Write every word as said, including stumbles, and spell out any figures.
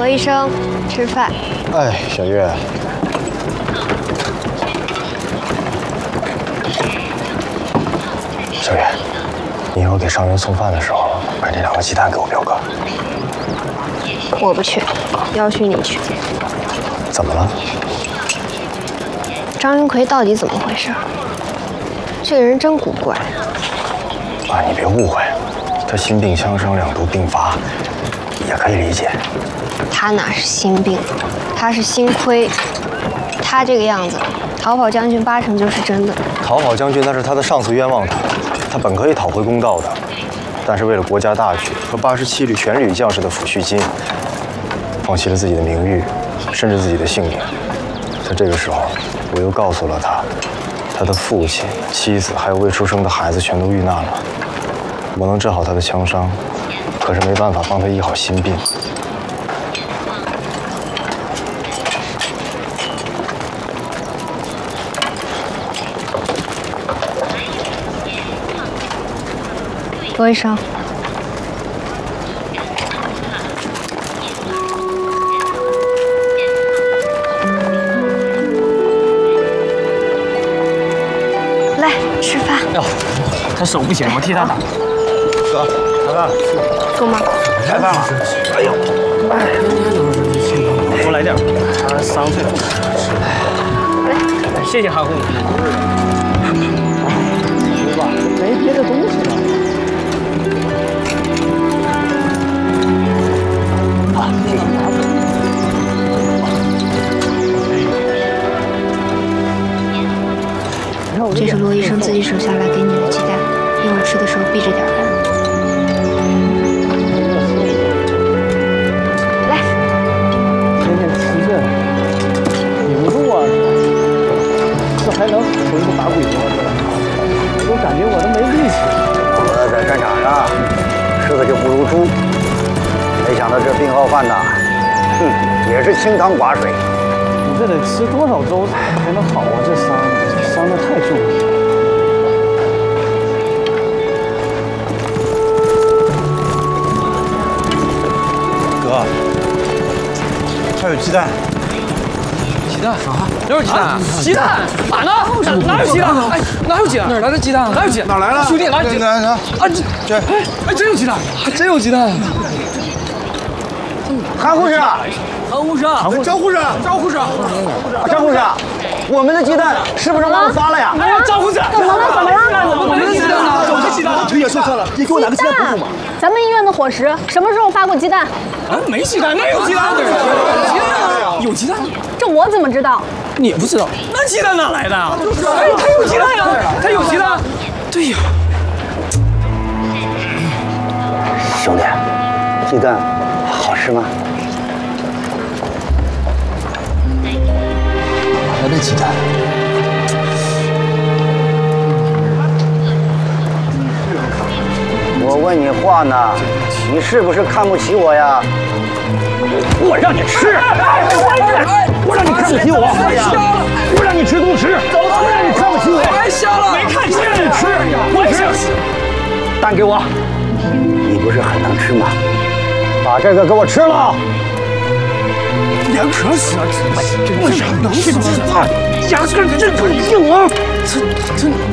罗医生，吃饭。 哎，小月。小月，你以后给上元送饭的时候，买这两个鸡蛋给我表哥。 我不去，要去你去。 怎么了？ 张云奎到底怎么回事？这个人真古怪。 啊，你别误会，他心病相生，两毒并发，也可以理解。 他哪是心病，他是心亏。他这个样子，逃跑将军八成就是真的。 逃跑将军那是他的上司冤枉他，他本可以讨回公道的，但是为了国家大局和八十七旅全旅将士的抚恤金，放弃了自己的名誉，甚至自己的性命。在这个时候，我又告诉了他，他的父亲、妻子还有未出生的孩子全都遇难了。我能治好他的枪伤，可是没办法帮他医好心病。 罗医生，来吃饭。 哟，他手不行，我替他打。 哥，来饭。 够吗？ 来饭了。哎呦，哎， 多来点，他伤最重。来，谢谢韩护。对吧？没别的东西了。啊，谢谢。 这是罗医生自己手下来给你的鸡蛋，一会儿吃的时候避着点看。来， 天天吃这，顶不住啊！这还能回个打鬼子？我都感觉我都没力气。 我在战场上吃的就不如猪，没想到这病号饭呐，哼，也是清汤寡水。 你这得吃多少粥才能好啊？这伤，这伤的太重了。 哥，还有鸡蛋。 鸡蛋啊？哪有鸡蛋？鸡蛋哪呢？哪有鸡蛋？哎，哪有鸡蛋？哪来的鸡蛋？哪有鸡？哪来了？兄弟，哪有鸡蛋？啊，这这，哎哎，真有鸡蛋，还真有鸡蛋。 韩护士， 韩护士， 张护士， 张护士， 张护士，我们的鸡蛋是不是忘了发了呀？ 哎呀，张护士，怎么了？怎么了？我们的鸡蛋呢？我的鸡蛋， 腿也受伤了，你给我拿个鸡蛋补补嘛。 咱们医院的伙食什么时候发过鸡蛋？ 啊，没鸡蛋，哪有鸡蛋？有鸡蛋？ 这我怎么知道？ 你不知道？那鸡蛋哪来的？哎，他有鸡蛋呀，他有鸡蛋。对呀。 兄弟，鸡蛋好吃吗？ 哪来的鸡蛋？ 我问你话呢，你是不是看不起我呀？我让你吃，我让你看不起我，我让你吃独食，我让你看不起我， 白瞎了，没看见你吃，我吃，蛋给我，你不是很能吃吗？把这个给我吃了。 连壳死啊！为啥能吃？ 牙根真硬啊！ 这这。